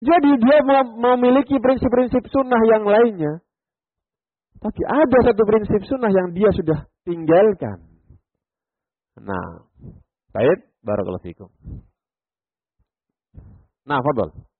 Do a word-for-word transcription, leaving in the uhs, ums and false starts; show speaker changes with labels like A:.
A: Jadi dia memiliki prinsip-prinsip sunnah yang lainnya. Tapi ada satu prinsip sunnah yang dia sudah tinggalkan. Nah, baik, barakallahu fikum. Nah, fadhal.